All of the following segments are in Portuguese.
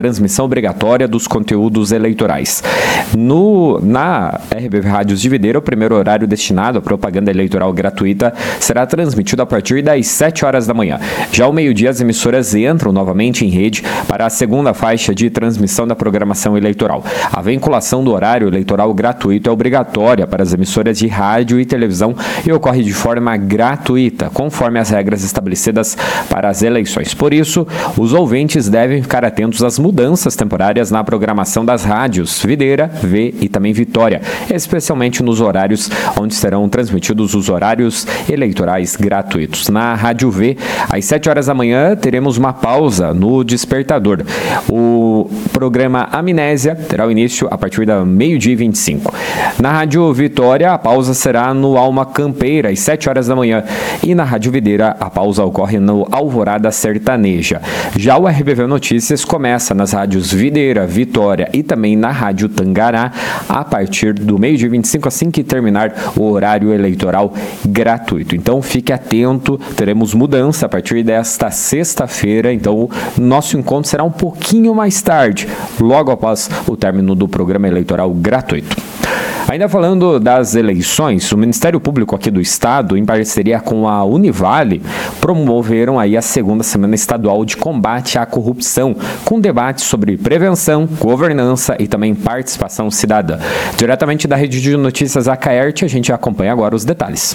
transmissão obrigatória dos conteúdos eleitorais. Na RBV Rádios de Videira, o primeiro horário destinado à propaganda eleitoral gratuita será transmitido a partir das 7 horas da manhã. Já ao meio-dia, as emissoras entram novamente em rede para a segunda faixa de transmissão da programação eleitoral. A vinculação do horário eleitoral gratuito é obrigatória para as emissoras de rádio e televisão e ocorre de forma gratuita, conforme as regras estabelecidas para as eleições. Por isso, os ouvintes devem ficar atentos às mudanças temporárias na programação das rádios Videira, V e também Vitória, especialmente nos horários onde serão transmitidos os horários eleitorais gratuitos. Na Rádio V, às 7 horas da manhã, teremos uma pausa no Despertador. O programa Amnésia terá o início a partir da meio-dia e 25. Na Rádio Vitória, a pausa será no Alma Campeira, às 7 horas da manhã. E na Rádio Videira, a pausa ocorre no Alvorada Sertaneja. Já o RBV Notícias começa nas rádios Videira, Vitória e também na Rádio Tangará a partir do meio-dia 25, assim que terminar o horário eleitoral gratuito. Então fique atento, teremos mudança a partir desta sexta-feira, então nosso encontro será um pouquinho mais tarde, logo após o término do programa eleitoral gratuito. Ainda falando das eleições, o Ministério Público aqui do Estado, em parceria com a Univale, promoveram aí a segunda semana estadual de combate à corrupção, com debates sobre prevenção, governança e também participação cidadã. Diretamente da Rede de Notícias Acaerte, a gente acompanha agora os detalhes.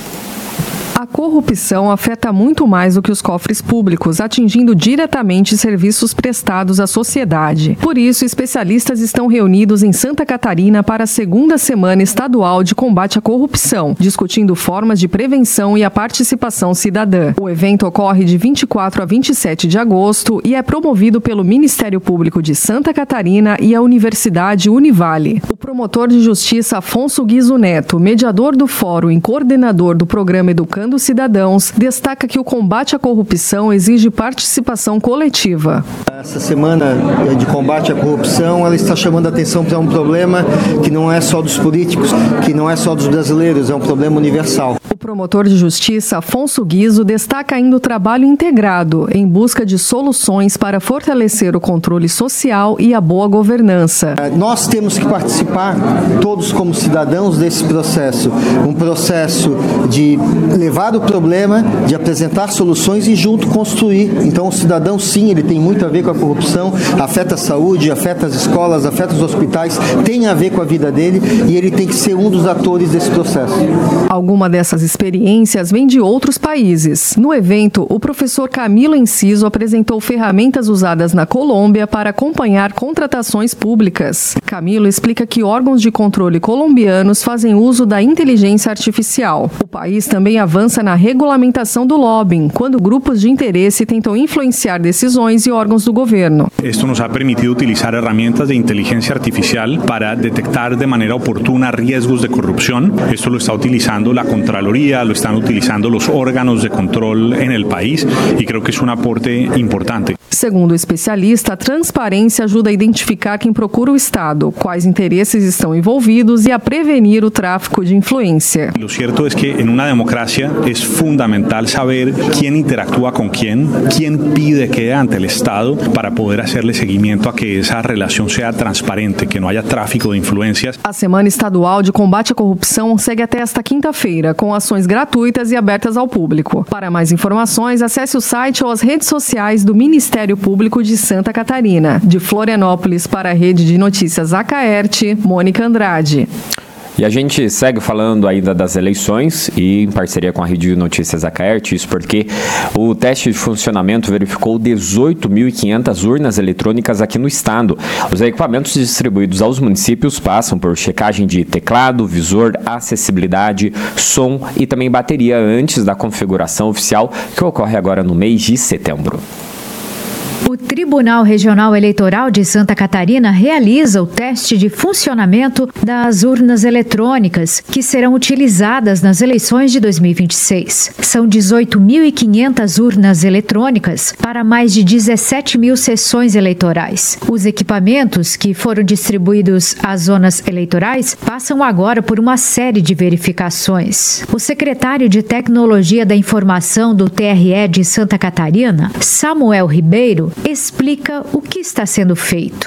A corrupção afeta muito mais do que os cofres públicos, atingindo diretamente serviços prestados à sociedade. Por isso, especialistas estão reunidos em Santa Catarina para a segunda semana estadual de combate à corrupção, discutindo formas de prevenção e a participação cidadã. O evento ocorre de 24 a 27 de agosto e é promovido pelo Ministério Público de Santa Catarina e a Universidade Univale. O promotor de justiça Afonso Guizo Neto, mediador do fórum e coordenador do programa Educando Cidadãos, destaca que o combate à corrupção exige participação coletiva. Essa semana de combate à corrupção, ela está chamando a atenção para um problema que não é só dos políticos, que não é só dos brasileiros, é um problema universal. O promotor de justiça Afonso Guizo destaca ainda o trabalho integrado em busca de soluções para fortalecer o controle social e a boa governança. Nós temos que participar, todos como cidadãos, desse processo. Um processo de levar o problema, de apresentar soluções e junto construir. Então o cidadão, sim, ele tem muito a ver com a corrupção, afeta a saúde, afeta as escolas, afeta os hospitais, tem a ver com a vida dele e ele tem que ser um dos atores desse processo. Alguma dessas experiências vem de outros países. No evento, o professor Camilo Enciso apresentou ferramentas usadas na Colômbia para acompanhar contratações públicas. Camilo explica que órgãos de controle colombianos fazem uso da inteligência artificial. O país também avança na regulamentação do lobbying, quando grupos de interesse tentam influenciar decisões e órgãos do governo. Esto nos ha permitido utilizar herramientas de inteligencia artificial para detectar de manera oportuna riesgos de corrupción. Esto lo está utilizando la Contraloría, lo están utilizando los órganos de control en el país y creo que es un aporte importante. Segundo o especialista, a transparência ajuda a identificar quem procura o Estado, quais interesses estão envolvidos e a prevenir o tráfico de influência. Lo cierto es que en una democracia es fundamental saber quién interactúa con quién pide qué ante el Estado para poder hacerle seguimiento a que esa relación sea transparente, que no haya tráfico de influencias. A Semana Estadual de Combate à Corrupção segue até esta quinta-feira, com ações gratuitas e abertas ao público. Para mais informações, acesse o site ou as redes sociais do Ministério Público de Santa Catarina. De Florianópolis para a Rede de Notícias Acaerte, Mônica Andrade. E a gente segue falando ainda das eleições e em parceria com a Rede de Notícias Acaerte, isso porque o teste de funcionamento verificou 18.500 urnas eletrônicas aqui no estado. Os equipamentos distribuídos aos municípios passam por checagem de teclado, visor, acessibilidade, som e também bateria antes da configuração oficial, que ocorre agora no mês de setembro. O Tribunal Regional Eleitoral de Santa Catarina realiza o teste de funcionamento das urnas eletrônicas que serão utilizadas nas eleições de 2026. São 18.500 urnas eletrônicas para mais de 17 mil sessões eleitorais. Os equipamentos que foram distribuídos às zonas eleitorais passam agora por uma série de verificações. O secretário de Tecnologia da Informação do TRE de Santa Catarina, Samuel Ribeiro, explica o que está sendo feito.